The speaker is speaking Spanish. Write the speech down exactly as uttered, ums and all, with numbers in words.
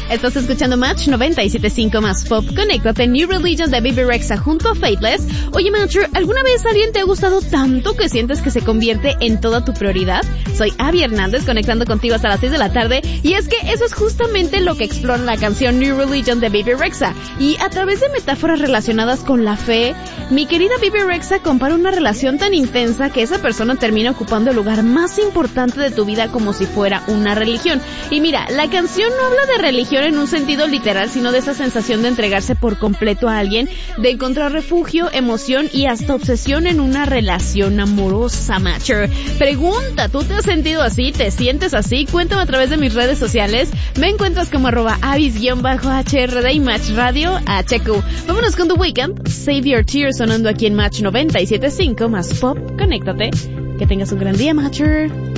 Estás escuchando Match noventa y siete punto cinco más Pop. Conéctate, New Religion de Bebe Rexha junto a Faithless. Oye, Matcher, ¿alguna vez alguien te ha gustado tanto que sientes que se convierte en toda tu prioridad? Soy Abby Hernández, conectando contigo hasta las seis de la tarde, y es que eso es justamente lo que explora la canción New Religion de Bebe Rexha. Y a través de metáforas relacionadas con la fe, mi querida Bebe Rexha compara una relación tan intensa que esa persona termina ocupando el lugar más importante de tu vida como si fuera una religión. Y mira, la canción no habla de religión en un sentido literal, sino de esa sensación de entregarse por completo a alguien, de encontrar refugio, emoción y hasta obsesión en una relación amorosa, Matcher. Pregunta, ¿tú te has sentido así? ¿Te sientes así? Cuéntame a través de mis redes sociales. Me encuentras como arroba avis-H R D y Match Radio H Q. Vámonos con The Weeknd, Save Your Tears, sonando aquí en Match noventa y siete punto cinco más Pop. Conéctate. Que tengas un gran día, Matcher.